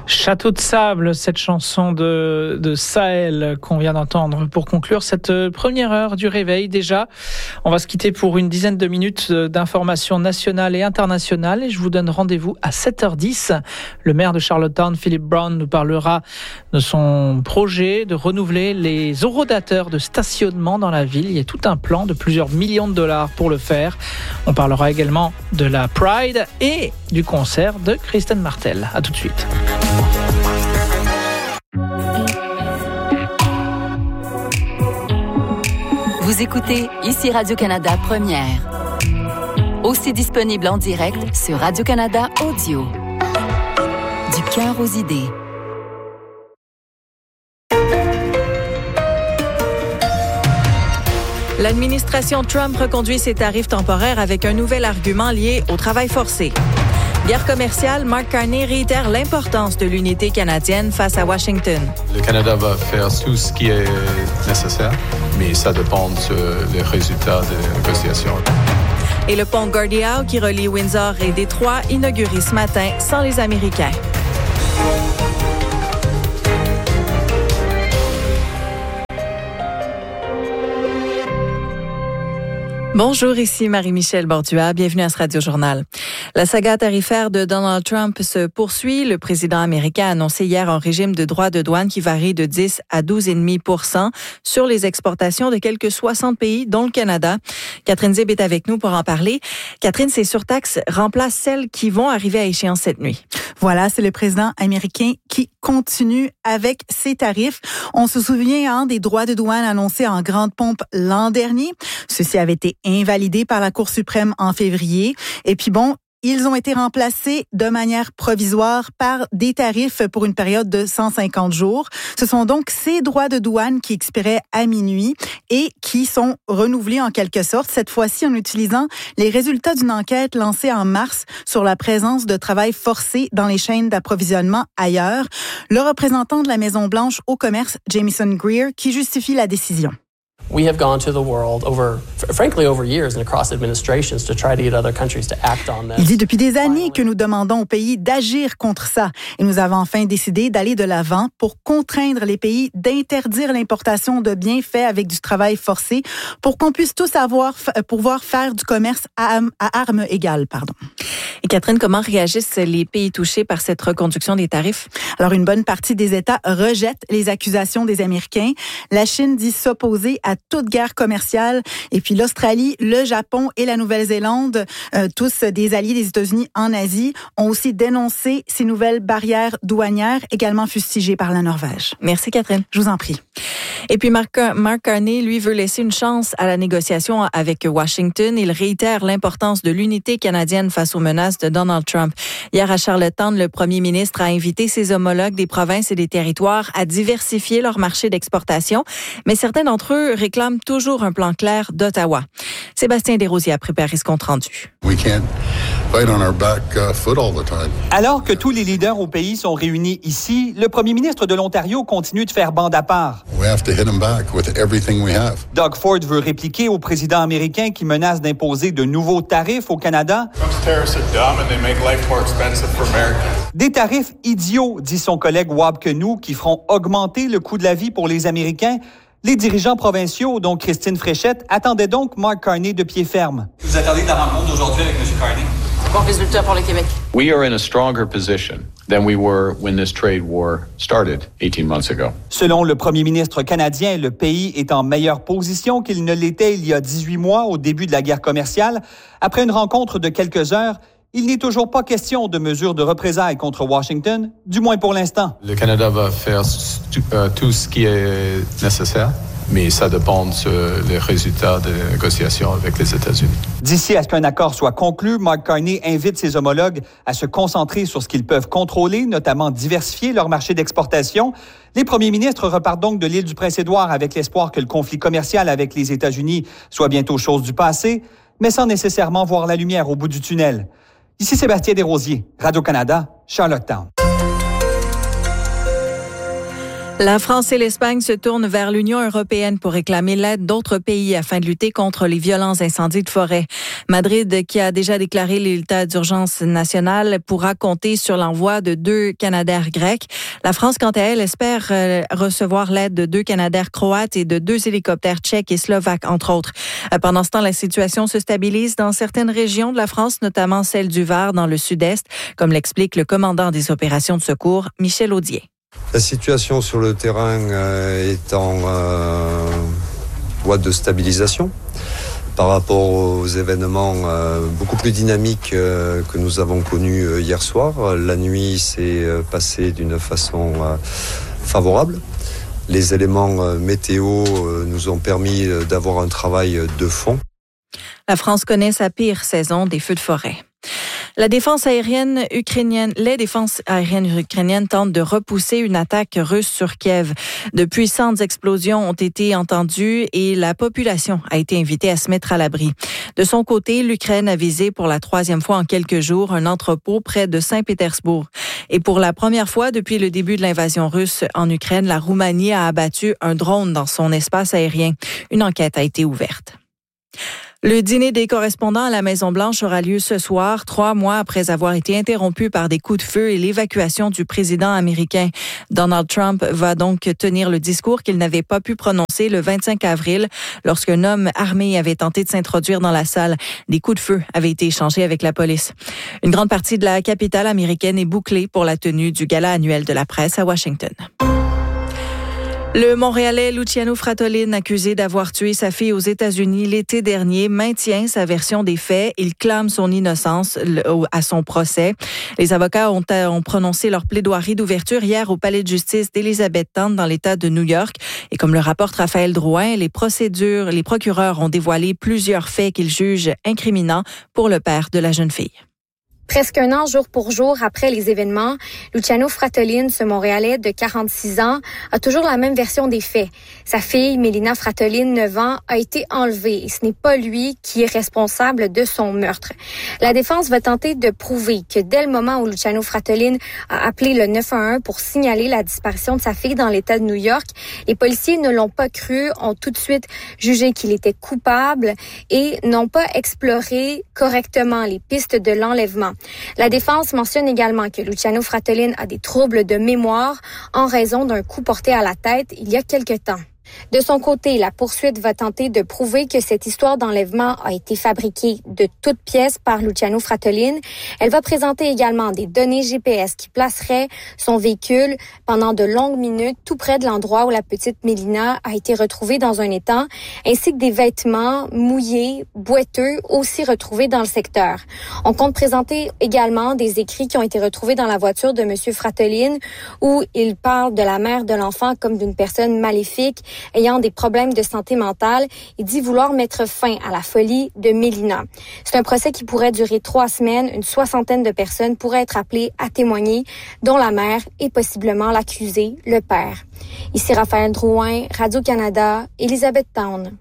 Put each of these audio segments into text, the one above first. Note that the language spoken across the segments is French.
Château de sable, cette chanson de Sahel qu'on vient d'entendre pour conclure cette première heure du réveil. Déjà, on va se quitter pour une dizaine de minutes d'informations nationales et internationales et je vous donne rendez-vous à 7h10. Le maire de Charlottetown, Philip Brown, nous parlera de son projet de renouveler les horodateurs de stationnement dans la ville. Il y a tout un plan de plusieurs millions de dollars pour le faire. On parlera également de la Pride et du concert de Kristen Martel. À tout de suite. Vous écoutez ici Radio-Canada Première. Aussi disponible en direct sur Radio-Canada Audio. Du cœur aux idées. L'administration Trump reconduit ses tarifs temporaires avec un nouvel argument lié au travail forcé. Guerre commerciale, Mark Carney réitère l'importance de l'unité canadienne face à Washington. Le Canada va faire tout ce qui est nécessaire, mais ça dépend des résultats des négociations. Et le pont Gordie Howe, qui relie Windsor et Détroit, inauguré ce matin sans les Américains. Bonjour, ici Marie-Michel Bordua. Bienvenue à ce Radio-Journal. La saga tarifaire de Donald Trump se poursuit. Le président américain a annoncé hier un régime de droits de douane qui varie de 10 à 12,5% sur les exportations de quelques 60 pays, dont le Canada. Catherine Zib est avec nous pour en parler. Catherine, ces surtaxes remplacent celles qui vont arriver à échéance cette nuit. Voilà, c'est le président américain qui continue avec ses tarifs. On se souvient des droits de douane annoncés en grande pompe l'an dernier. Ceci avait été invalidé par la Cour suprême en février. Et puis ils ont été remplacés de manière provisoire par des tarifs pour une période de 150 jours. Ce sont donc ces droits de douane qui expiraient à minuit et qui sont renouvelés en quelque sorte, cette fois-ci en utilisant les résultats d'une enquête lancée en mars sur la présence de travail forcé dans les chaînes d'approvisionnement ailleurs. Le représentant de la Maison-Blanche au commerce, Jamieson Greer, qui justifie la décision. We have gone to the world over years and across administrations to try to get other countries to act on this. Il dit depuis des années que nous demandons aux pays d'agir contre ça et nous avons enfin décidé d'aller de l'avant pour contraindre les pays d'interdire l'importation de biens faits avec du travail forcé pour qu'on puisse tous pouvoir faire du commerce à armes égales, Et Catherine, comment réagissent les pays touchés par cette reconduction des tarifs? Alors, une bonne partie des États rejettent les accusations des Américains. La Chine dit s'opposer à toute guerre commerciale. Et puis l'Australie, le Japon et la Nouvelle-Zélande, tous des alliés des États-Unis en Asie, ont aussi dénoncé ces nouvelles barrières douanières, également fustigées par la Norvège. Merci Catherine. Je vous en prie. Et puis Mark Carney, lui, veut laisser une chance à la négociation avec Washington. Il réitère l'importance de l'unité canadienne face aux menaces de Donald Trump. Hier à Charlottetown, le premier ministre a invité ses homologues des provinces et des territoires à diversifier leur marché d'exportation, mais certains d'entre eux réclament toujours un plan clair d'Ottawa. Sébastien Desrosiers a préparé ce compte-rendu. Alors que tous les leaders au pays sont réunis ici, le premier ministre de l'Ontario continue de faire bande à part. Doug Ford veut répliquer au président américain qui menace d'imposer de nouveaux tarifs au Canada. Des tarifs idiots, dit son collègue Wab Kinew, qui feront augmenter le coût de la vie pour les Américains. Les dirigeants provinciaux, dont Christine Fréchette, attendaient donc Mark Carney de pied ferme. Vous attendez la rencontre d'aujourd'hui avec M. Carney? Bon résultat pour le Québec. We are in a stronger position than we were when this trade war started 18 months ago. Selon le premier ministre canadien, le pays est en meilleure position qu'il ne l'était il y a 18 mois au début de la guerre commerciale. Après une rencontre de quelques heures, il n'est toujours pas question de mesures de représailles contre Washington, du moins pour l'instant. Le Canada va faire tout ce qui est nécessaire, mais ça dépend des résultats des négociations avec les États-Unis. D'ici à ce qu'un accord soit conclu, Mark Carney invite ses homologues à se concentrer sur ce qu'ils peuvent contrôler, notamment diversifier leur marché d'exportation. Les premiers ministres repartent donc de l'île du Prince-Édouard avec l'espoir que le conflit commercial avec les États-Unis soit bientôt chose du passé, mais sans nécessairement voir la lumière au bout du tunnel. Ici Sébastien Desrosiers, Radio-Canada, Charlottetown. La France et l'Espagne se tournent vers l'Union européenne pour réclamer l'aide d'autres pays afin de lutter contre les violents incendies de forêt. Madrid, qui a déjà déclaré l'état d'urgence nationale, pourra compter sur l'envoi de 2 Canadair grecs. La France, quant à elle, espère recevoir l'aide de 2 Canadair croates et de 2 hélicoptères tchèques et slovaques, entre autres. Pendant ce temps, la situation se stabilise dans certaines régions de la France, notamment celle du Var dans le sud-est, comme l'explique le commandant des opérations de secours, Michel Audier. La situation sur le terrain est en voie de stabilisation par rapport aux événements beaucoup plus dynamiques que nous avons connus hier soir. La nuit s'est passée d'une façon favorable. Les éléments météo nous ont permis d'avoir un travail de fond. La France connaît sa pire saison des feux de forêt. Les défenses aériennes ukrainiennes tentent de repousser une attaque russe sur Kiev. De puissantes explosions ont été entendues et la population a été invitée à se mettre à l'abri. De son côté, l'Ukraine a visé pour la 3e fois en quelques jours un entrepôt près de Saint-Pétersbourg. Et pour la première fois depuis le début de l'invasion russe en Ukraine, la Roumanie a abattu un drone dans son espace aérien. Une enquête a été ouverte. Le dîner des correspondants à la Maison-Blanche aura lieu ce soir, 3 mois après avoir été interrompu par des coups de feu et l'évacuation du président américain. Donald Trump va donc tenir le discours qu'il n'avait pas pu prononcer le 25 avril lorsqu'un homme armé avait tenté de s'introduire dans la salle. Des coups de feu avaient été échangés avec la police. Une grande partie de la capitale américaine est bouclée pour la tenue du gala annuel de la presse à Washington. Le Montréalais Luciano Fratellin, accusé d'avoir tué sa fille aux États-Unis l'été dernier, maintient sa version des faits. Il clame son innocence à son procès. Les avocats ont prononcé leur plaidoirie d'ouverture hier au palais de justice d'Elizabethtown dans l'État de New York. Et comme le rapporte Raphaël Drouin, les procureurs ont dévoilé plusieurs faits qu'ils jugent incriminants pour le père de la jeune fille. Presque un an, jour pour jour, après les événements, Luciano Fratellin, ce Montréalais de 46 ans, a toujours la même version des faits. Sa fille, Mélina Fratellin, 9 ans, a été enlevée et ce n'est pas lui qui est responsable de son meurtre. La défense va tenter de prouver que dès le moment où Luciano Fratellin a appelé le 911 pour signaler la disparition de sa fille dans l'État de New York, les policiers ne l'ont pas cru, ont tout de suite jugé qu'il était coupable et n'ont pas exploré correctement les pistes de l'enlèvement. La défense mentionne également que Luciano Fratellin a des troubles de mémoire en raison d'un coup porté à la tête il y a quelque temps. De son côté, la poursuite va tenter de prouver que cette histoire d'enlèvement a été fabriquée de toutes pièces par Luciano Fratellin. Elle va présenter également des données GPS qui placeraient son véhicule pendant de longues minutes tout près de l'endroit où la petite Mélina a été retrouvée dans un étang, ainsi que des vêtements mouillés, boiteux, aussi retrouvés dans le secteur. On compte présenter également des écrits qui ont été retrouvés dans la voiture de M. Fratellin où il parle de la mère de l'enfant comme d'une personne maléfique ayant des problèmes de santé mentale et dit vouloir mettre fin à la folie de Mélina. C'est un procès qui pourrait durer 3 semaines. Une 60aine de personnes pourraient être appelées à témoigner, dont la mère et possiblement l'accusé, le père. Ici Raphaël Drouin, Radio-Canada, Elizabethtown.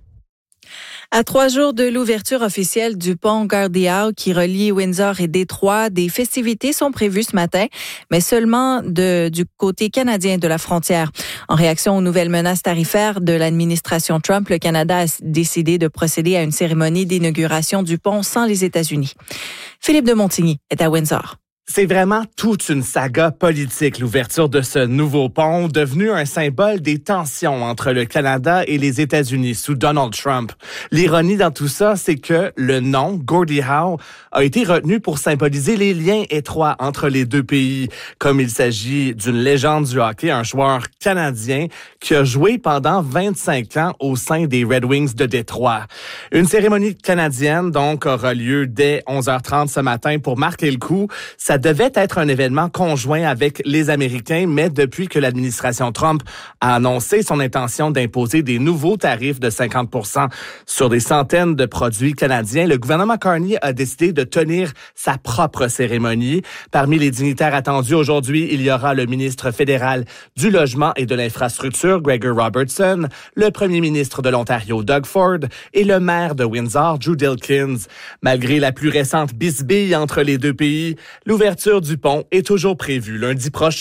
À 3 jours de l'ouverture officielle du pont Gordie Howe qui relie Windsor et Détroit, des festivités sont prévues ce matin, mais seulement du côté canadien de la frontière. En réaction aux nouvelles menaces tarifaires de l'administration Trump, le Canada a décidé de procéder à une cérémonie d'inauguration du pont sans les États-Unis. Philippe de Montigny est à Windsor. C'est vraiment toute une saga politique, l'ouverture de ce nouveau pont, devenu un symbole des tensions entre le Canada et les États-Unis sous Donald Trump. L'ironie dans tout ça, c'est que le nom, Gordie Howe, a été retenu pour symboliser les liens étroits entre les deux pays. Comme il s'agit d'une légende du hockey, un joueur canadien qui a joué pendant 25 ans au sein des Red Wings de Détroit. Une cérémonie canadienne, donc, aura lieu dès 11h30 ce matin pour marquer le coup. Ça devait être un événement conjoint avec les Américains, mais depuis que l'administration Trump a annoncé son intention d'imposer des nouveaux tarifs de 50% sur des centaines de produits canadiens, le gouvernement Carney a décidé de tenir sa propre cérémonie. Parmi les dignitaires attendus aujourd'hui, il y aura le ministre fédéral du Logement et de l'Infrastructure, Gregor Robertson, le premier ministre de l'Ontario, Doug Ford, et le maire de Windsor, Drew Dilkins. Malgré la plus récente bisbille entre les deux pays, l'ouverture du pont est toujours prévue lundi prochain.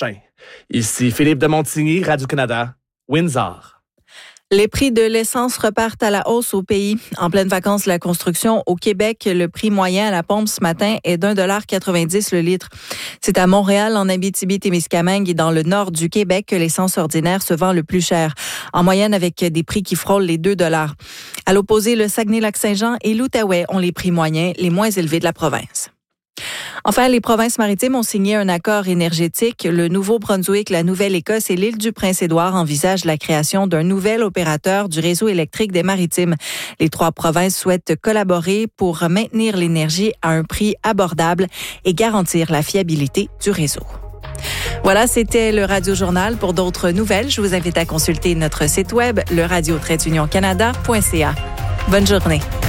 Ici Philippe de Montigny, Radio-Canada, Windsor. Les prix de l'essence repartent à la hausse au pays. En pleine vacances de la construction, au Québec, le prix moyen à la pompe ce matin est d'1,90 $ le litre. C'est à Montréal, en Abitibi-Témiscamingue et dans le nord du Québec que l'essence ordinaire se vend le plus cher, en moyenne avec des prix qui frôlent les 2 $. À l'opposé, le Saguenay-Lac-Saint-Jean et l'Outaouais ont les prix moyens les moins élevés de la province. Enfin, les provinces maritimes ont signé un accord énergétique. Le Nouveau-Brunswick, la Nouvelle-Écosse et l'île du Prince-Édouard envisagent la création d'un nouvel opérateur du réseau électrique des maritimes. Les 3 provinces souhaitent collaborer pour maintenir l'énergie à un prix abordable et garantir la fiabilité du réseau. Voilà, c'était le Radio Journal. Pour d'autres nouvelles, je vous invite à consulter notre site web, le radio-canada.ca. Bonne journée.